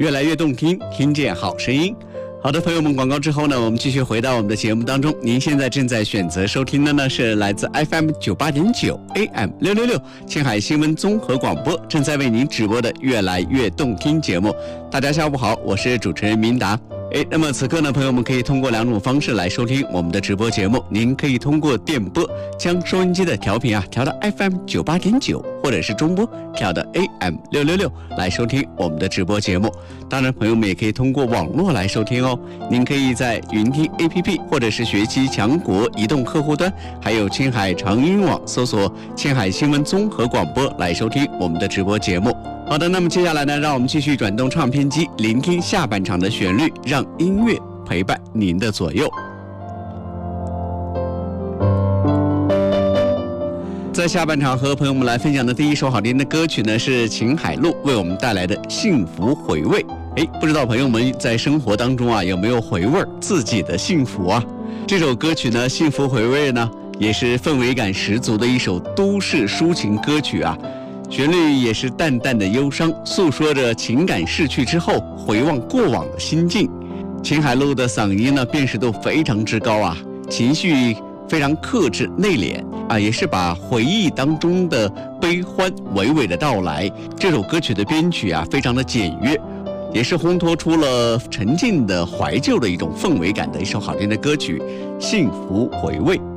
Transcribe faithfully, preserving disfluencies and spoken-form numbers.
越来越动听，听见好声音。好的，朋友们，广告之后呢，我们继续回到我们的节目当中。您现在正在选择收听的呢，是来自 F M 九八点九 A M 六六六青海新闻综合广播正在为您直播的越来越动听节目。大家下午好，我是主持人明达。诶，那么此刻呢，朋友们可以通过两种方式来收听我们的直播节目。您可以通过电波将收音机的调频啊调到 F M 九八点九，或者是中波调到 A M 六六六来收听我们的直播节目。当然，朋友们也可以通过网络来收听哦。您可以在云听 A P P 或者是学习强国移动客户端，还有青海长音网搜索青海新闻综合广播来收听我们的直播节目。好的，那么接下来呢，让我们继续转动唱片机，聆听下半场的旋律，让音乐陪伴您的左右。在下半场和朋友们来分享的第一首好听的歌曲呢，是秦海璐为我们带来的《幸福回味》。诶，不知道朋友们在生活当中啊，有没有回味自己的幸福啊？这首歌曲呢，《幸福回味》呢，也是氛围感十足的一首都市抒情歌曲啊。旋律也是淡淡的忧伤，诉说着情感逝去之后回望过往的心境。秦海璐的嗓音呢，辨识度非常之高啊，情绪非常克制内敛啊，也是把回忆当中的悲欢娓娓的道来。这首歌曲的编曲啊，非常的简约，也是烘托出了沉静的怀旧的一种氛围感的一首好听的歌曲《幸福回味》。